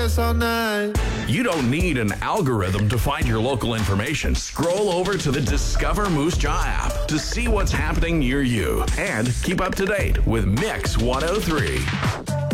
dance all night. You don't need an algorithm to find your local information. Scroll over to the Discover Moose Jaw app to see what's happening near you and keep up to date with Mix 103.